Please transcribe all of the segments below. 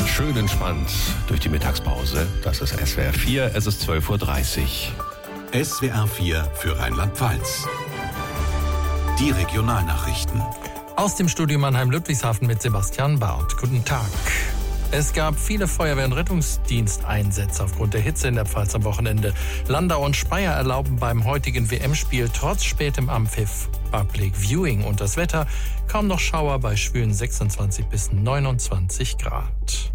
Schön entspannt durch die Mittagspause. Das ist SWR 4, es ist 12.30 Uhr. SWR 4 für Rheinland-Pfalz. Die Regionalnachrichten. Aus dem Studio Mannheim-Ludwigshafen mit Sebastian Barth. Guten Tag. Es gab viele Feuerwehr- und Rettungsdiensteinsätze aufgrund der Hitze in der Pfalz am Wochenende. Landau und Speyer erlauben beim heutigen WM-Spiel trotz spätem Ampfiff Public Viewing und das Wetter kaum noch Schauer bei schwülen 26 bis 29 Grad.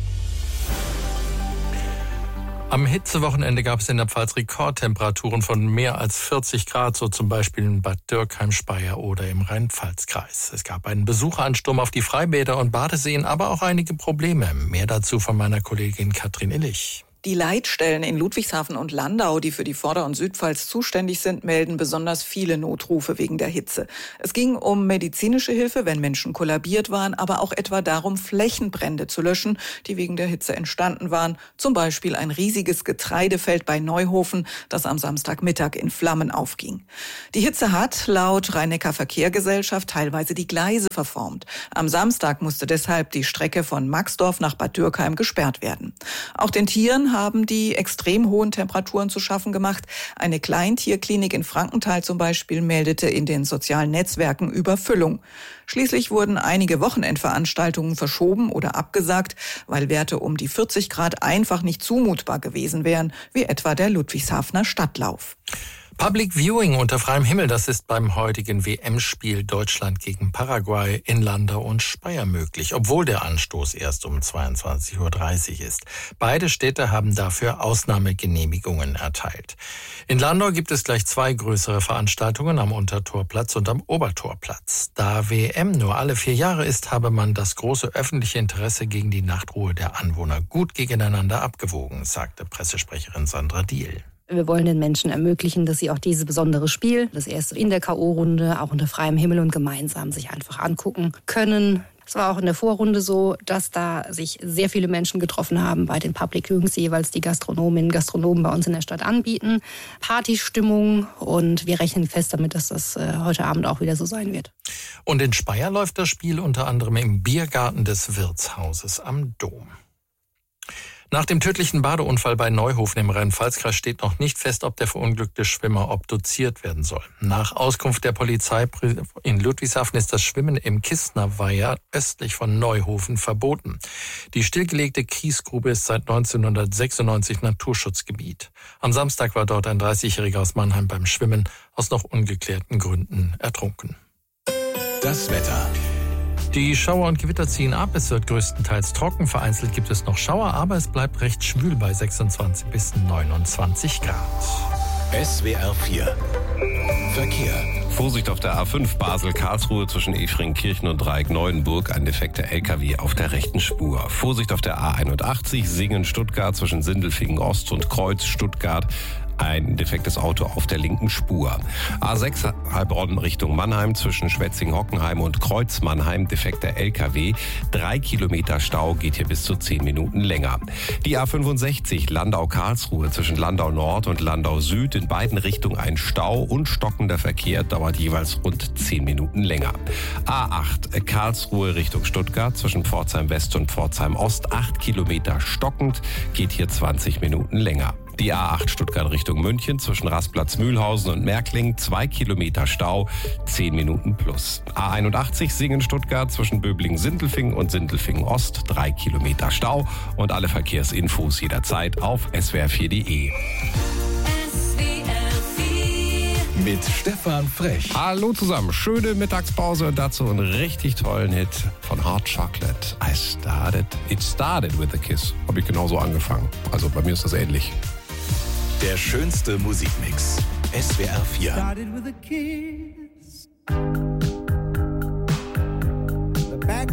Am Hitzewochenende gab es in der Pfalz Rekordtemperaturen von mehr als 40 Grad, so zum Beispiel in Bad Dürkheim, Speyer oder im Rhein-Pfalz-Kreis. Es gab einen Besucheransturm auf die Freibäder und Badeseen, aber auch einige Probleme. Mehr dazu von meiner Kollegin Katrin Illich. Die Leitstellen in Ludwigshafen und Landau, die für die Vorder- und Südpfalz zuständig sind, melden besonders viele Notrufe wegen der Hitze. Es ging um medizinische Hilfe, wenn Menschen kollabiert waren, aber auch etwa darum, Flächenbrände zu löschen, die wegen der Hitze entstanden waren. Zum Beispiel ein riesiges Getreidefeld bei Neuhofen, das am Samstagmittag in Flammen aufging. Die Hitze hat laut Rhein-Neckar-Verkehrsgesellschaft teilweise die Gleise verformt. Am Samstag musste deshalb die Strecke von Maxdorf nach Bad Dürkheim gesperrt werden. Auch den Tieren haben die extrem hohen Temperaturen zu schaffen gemacht. Eine Kleintierklinik in Frankenthal zum Beispiel meldete in den sozialen Netzwerken Überfüllung. Schließlich wurden einige Wochenendveranstaltungen verschoben oder abgesagt, weil Werte um die 40 Grad einfach nicht zumutbar gewesen wären, wie etwa der Ludwigshafener Stadtlauf. Public Viewing unter freiem Himmel, das ist beim heutigen WM-Spiel Deutschland gegen Paraguay in Landau und Speyer möglich, obwohl der Anstoß erst um 22.30 Uhr ist. Beide Städte haben dafür Ausnahmegenehmigungen erteilt. In Landau gibt es gleich 2 größere Veranstaltungen am Untertorplatz und am Obertorplatz. Da WM nur alle 4 Jahre ist, habe man das große öffentliche Interesse gegen die Nachtruhe der Anwohner gut gegeneinander abgewogen, sagte Pressesprecherin Sandra Diehl. Wir wollen den Menschen ermöglichen, dass sie auch dieses besondere Spiel, das erste in der K.O.-Runde, auch unter freiem Himmel und gemeinsam sich einfach angucken können. Es war auch in der Vorrunde so, dass da sich sehr viele Menschen getroffen haben bei den Public Viewings, die jeweils die Gastronominnen und Gastronomen bei uns in der Stadt anbieten. Partystimmung, und wir rechnen fest damit, dass das heute Abend auch wieder so sein wird. Und in Speyer läuft das Spiel unter anderem im Biergarten des Wirtshauses am Dom. Nach dem tödlichen Badeunfall bei Neuhofen im Rhein-Pfalz-Kreis steht noch nicht fest, ob der verunglückte Schwimmer obduziert werden soll. Nach Auskunft der Polizei in Ludwigshafen ist das Schwimmen im Kistnerweiher östlich von Neuhofen verboten. Die stillgelegte Kiesgrube ist seit 1996 Naturschutzgebiet. Am Samstag war dort ein 30-Jähriger aus Mannheim beim Schwimmen aus noch ungeklärten Gründen ertrunken. Das Wetter. Die Schauer und Gewitter ziehen ab. Es wird größtenteils trocken. Vereinzelt gibt es noch Schauer, aber es bleibt recht schwül bei 26 bis 29 Grad. SWR 4 Verkehr. Vorsicht auf der A5 Basel-Karlsruhe zwischen Efringkirchen und Dreieck-Neuenburg, ein defekter LKW auf der rechten Spur. Vorsicht auf der A81 Singen-Stuttgart zwischen Sindelfingen-Ost und Kreuz-Stuttgart, ein defektes Auto auf der linken Spur. A6 Heilbronn Richtung Mannheim zwischen Schwetzing-Hockenheim und Kreuz-Mannheim, defekter LKW. 3 Kilometer Stau, geht hier bis zu 10 Minuten länger. Die A65 Landau-Karlsruhe zwischen Landau Nord und Landau Süd, in beiden Richtungen ein Stau und stockender Verkehr, dauert jeweils rund 10 Minuten länger. A8 Karlsruhe Richtung Stuttgart zwischen Pforzheim West und Pforzheim Ost, 8 Kilometer stockend, geht hier 20 Minuten länger. Die A8 Stuttgart Richtung München zwischen Rastplatz-Mühlhausen und Märkling, 2 Kilometer Stau, 10 Minuten plus. A81 Singen-Stuttgart zwischen Böblingen-Sindelfingen und Sindelfingen-Ost, 3 Kilometer Stau, und alle Verkehrsinfos jederzeit auf swr4.de. Mit Stefan Frech. Hallo zusammen, schöne Mittagspause und dazu einen richtig tollen Hit von Hot Chocolate. It started with a kiss. Habe ich genauso angefangen. Also bei mir ist das ähnlich. Der schönste Musikmix. SWR 4. Started with a kiss.